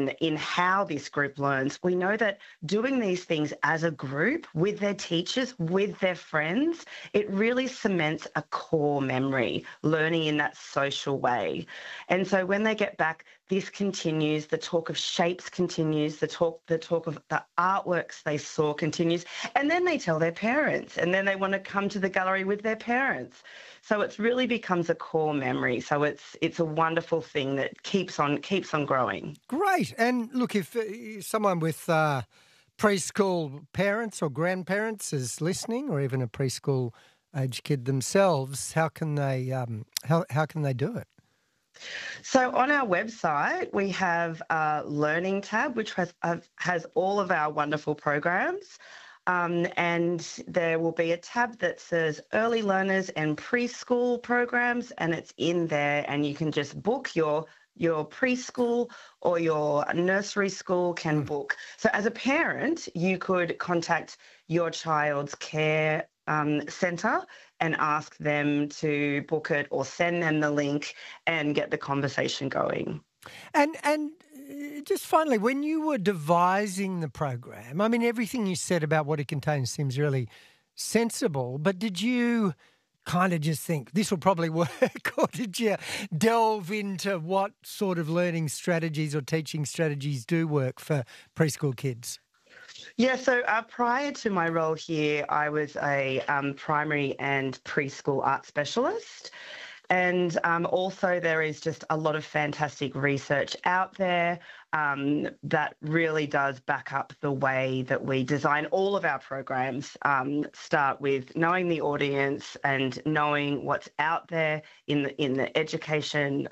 in how this group learns, we know that doing these things as a group with their teachers, with their friends, it really cements a core memory, learning in that social way. And so when they get back, this continues, the talk of shapes continues, the talk of the artworks they saw continues, and then they tell their parents, and then they want to come to the gallery with their parents. So it really becomes a core memory. So it's a wonderful thing that keeps on growing. Great. And look, if someone with preschool parents or grandparents is listening, or even a preschool age kid themselves, how can they do it? So on our website, we have a learning tab, which has all of our wonderful programs. And there will be a tab that says early learners and preschool programs, and it's in there, and you can just book your preschool or your nursery school can book. So as a parent, you could contact your child's care centre and ask them to book it, or send them the link and get the conversation going. And just finally, when you were devising the program, I mean, everything you said about what it contains seems really sensible, but did you kind of just think this will probably work, or did you delve into what sort of learning strategies or teaching strategies do work for preschool kids? Yeah, so prior to my role here, I was a primary and preschool art specialist. And also there is just a lot of fantastic research out there that really does back up the way that we design all of our programs. Start with knowing the audience and knowing what's out there in the education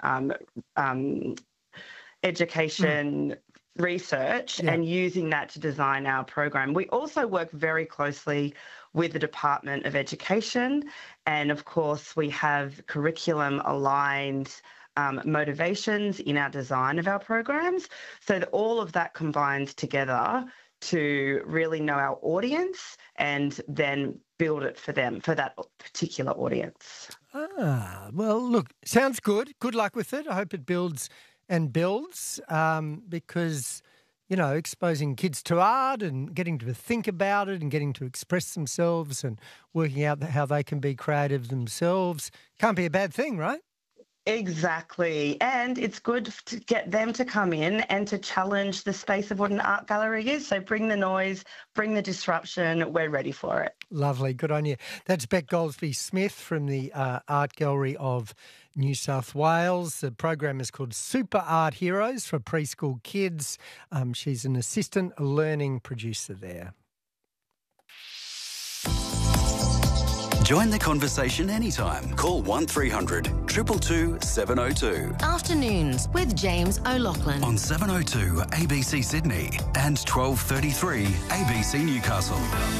research, and using that to design our program. We also work very closely with the Department of Education, and of course we have curriculum aligned motivations in our design of our programs, so that all of that combines together to really know our audience and then build it for them, for that particular audience. Well, look, sounds good. Good luck with it. I hope it builds and builds, because, you know, exposing kids to art and getting to think about it and getting to express themselves and working out how they can be creative themselves can't be a bad thing, right? Exactly. And it's good to get them to come in and to challenge the space of what an art gallery is. So bring the noise, bring the disruption. We're ready for it. Lovely. Good on you. That's Bec Goldsby-Smith from the Art Gallery of New South Wales. The program is called Super Art Heroes for preschool kids. She's an assistant learning producer there. Join the conversation anytime. Call 1300 222 702. Afternoons with James O'Loughlin. On 702 ABC Sydney and 1233 ABC Newcastle.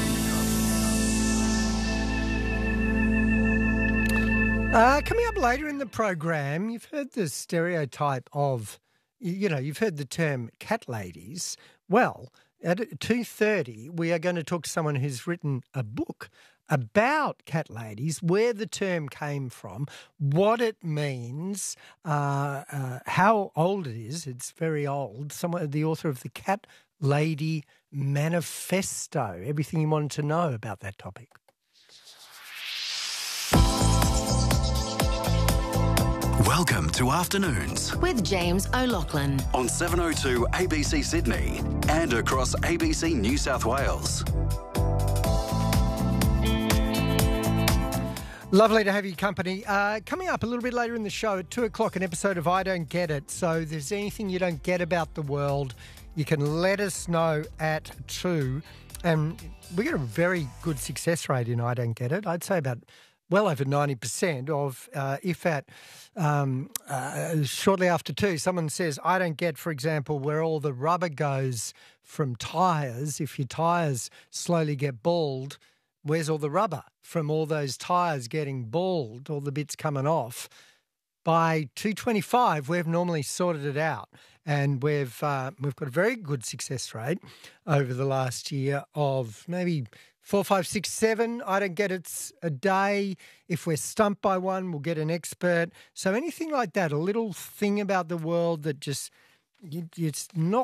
Coming up later in the program, you've heard the stereotype of, you've heard the term cat ladies. Well, at 2:30, we are going to talk to someone who's written a book about cat ladies, where the term came from, what it means, how old it is. It's very old. The author of the Cat Lady Manifesto. Everything you wanted to know about that topic. Welcome to Afternoons with James O'Loughlin on 702 ABC Sydney and across ABC New South Wales. Lovely to have your company. Coming up a little bit later in the show at 2 o'clock, an episode of I Don't Get It. So if there's anything you don't get about the world, you can let us know at 2. And we get a very good success rate in I Don't Get It. I'd say about well over 90% of, if at shortly after 2, someone says, I don't get, for example, where all the rubber goes from tyres. If your tyres slowly get bald, where's all the rubber from all those tyres getting bald, all the bits coming off? By 2:25, we've normally sorted it out, and we've got a very good success rate over the last year of maybe 4, 5, 6, 7. I don't get it a day. If we're stumped by one, we'll get an expert. So anything like that, a little thing about the world that just it's not